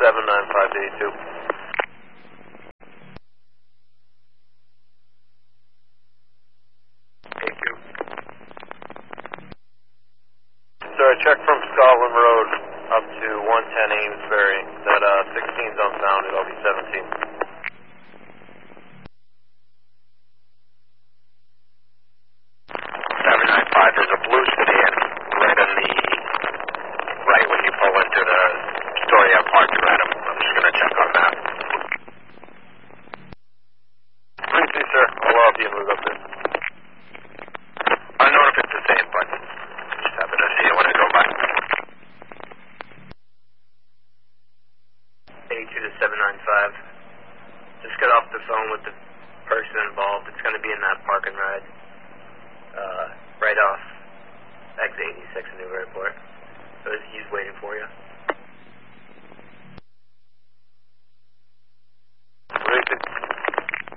79582. Thank you. Sir, check from Scotland Road up to 110 Amesbury. That 16's unfounded. I'll be 17. There's a blue sedan right on the right when you pull into the store you have parked around him. I'm just going to check on that. Please do, sir. I'll help you move up there. I don't know if it's the same, but just happen to see it when I go by. 82 to 795. Just got off the phone with the person involved. It's going to be in that park and ride. Right off exit 86 in New Airport. So he's waiting for you.